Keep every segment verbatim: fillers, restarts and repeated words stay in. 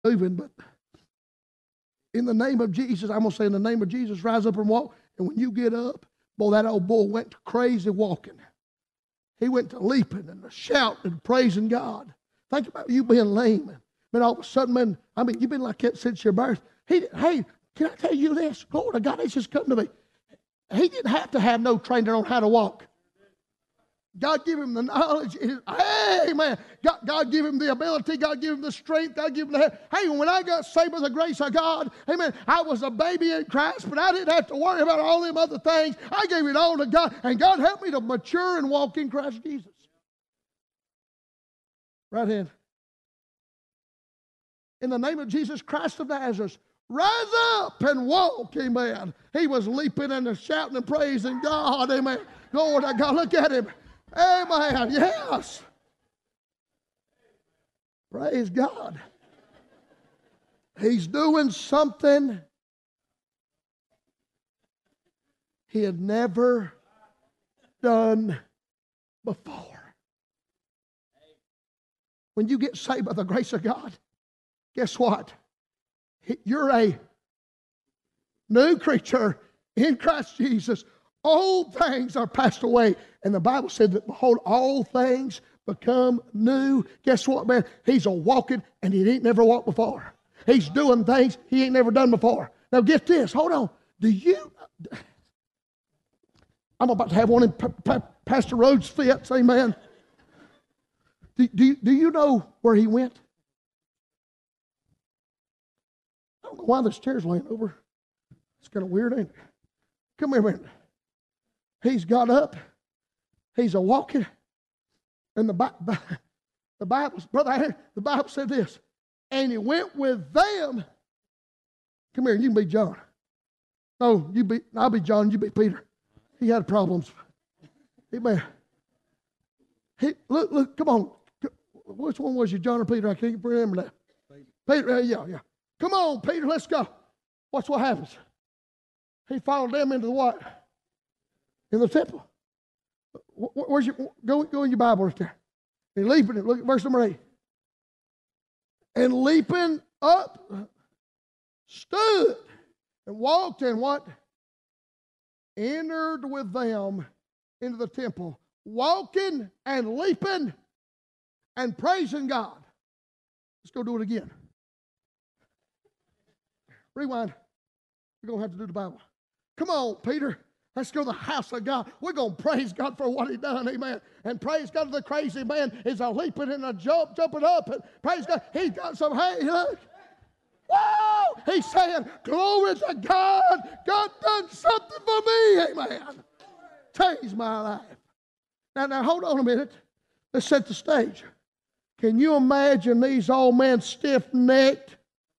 moving, but in the name of Jesus, I'm going to say in the name of Jesus, rise up and walk. And when you get up, boy, that old boy went to crazy walking. He went to leaping and to shouting and praising God. Think about you being lame. And then all of a sudden, man, I mean, you've been like that since your birth. He, hey, can I tell you this? Glory to God, it's just come to me. He didn't have to have no training on how to walk. God give him the knowledge. Hey, man. God, God give him the ability. God give him the strength. God give him the... Hey, when I got saved by the grace of God, amen, I was a baby in Christ, but I didn't have to worry about all them other things. I gave it all to God, and God helped me to mature and walk in Christ Jesus. Right hand. In the name of Jesus Christ of Nazareth, rise up and walk, amen. He was leaping and shouting and praising God, amen. Lord, I God, look at him. Amen. Yes. Praise God. He's doing something he had never done before. When you get saved by the grace of God, guess what? You're a new creature in Christ Jesus. Old things are passed away. And the Bible said that, behold, all things become new. Guess what, man? He's a walking and he ain't never walked before. He's doing things he ain't never done before. Now get this. Hold on. Do you... I'm about to have one in P- P- Pastor Rhodes' fits. Amen. Do, do, do you know where he went? I don't know why this chair's laying over. It's kind of weird, ain't it? Come here a minute. He's got up. He's a walking. And the, Bi- the Bible, brother, the Bible said this. And he went with them. Come here, you can be John. No, you be, I'll be John, you be Peter. He had problems. Amen. He, look, look, come on. Which one was you, John or Peter? I can't remember that. Peter, uh, yeah, yeah. Come on, Peter, let's go. Watch what happens. He followed them into the what? In the temple. Where's your, go, go in your Bible right there. And leaping, look at verse number eight. And leaping up, stood, and walked and what? Entered with them into the temple, walking and leaping and praising God. Let's go do it again. Rewind. We're going to have to do the Bible. Come on, Peter. Let's go to the house of God. We're going to praise God for what he done, amen. And praise God, the crazy man is a leaping and a jump, jumping up. And praise God, he got some, hey, look. Woo! He's saying, glory to God. God done something for me, amen. Changed my life. Now, now, hold on a minute. Let's set the stage. Can you imagine these old men, stiff-necked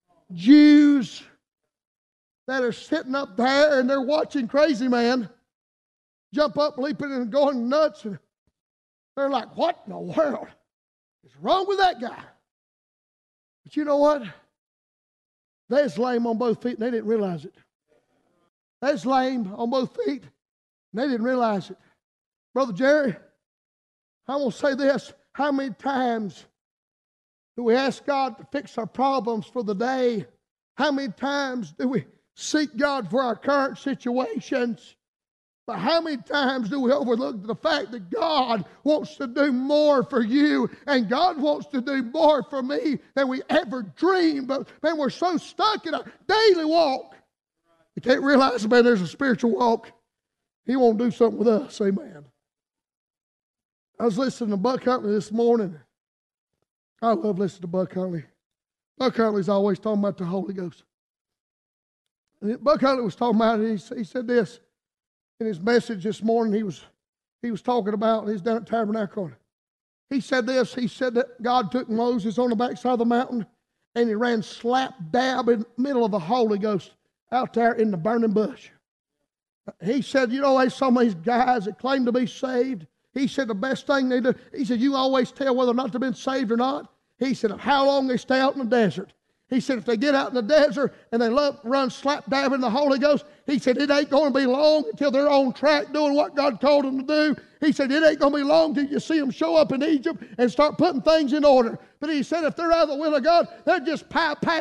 Jews that are sitting up there and they're watching crazy man jump up, leaping and going nuts, and they're like, what in the world is wrong with that guy? But you know what? They was lame on both feet and they didn't realize it. They was lame on both feet and they didn't realize it. Brother Jerry, I want to say this. How many times do we ask God to fix our problems for the day? How many times do we seek God for our current situations? But how many times do we overlook the fact that God wants to do more for you and God wants to do more for me than we ever dreamed? But man, we're so stuck in our daily walk. You can't realize, man, there's a spiritual walk. He won't do something with us. Amen. I was listening to Buck Huntley this morning. I love listening to Buck Huntley. Buck Huntley's always talking about the Holy Ghost. And Buck Huntley was talking about it. He, he said this in his message this morning. He was he was talking about, he's down at Tabernacle. He said this. He said that God took Moses on the backside of the mountain and he ran slap dab in the middle of the Holy Ghost out there in the burning bush. He said, you know, there's some of these guys that claim to be saved. He said the best thing they do, he said, you always tell whether or not they've been saved or not. He said, of how long they stay out in the desert. He said, if they get out in the desert and they love, run slap dab in the Holy Ghost, he said, it ain't going to be long until they're on track doing what God called them to do. He said, it ain't going to be long till you see them show up in Egypt and start putting things in order. But he said, if they're out of the will of God, they're just pie, pie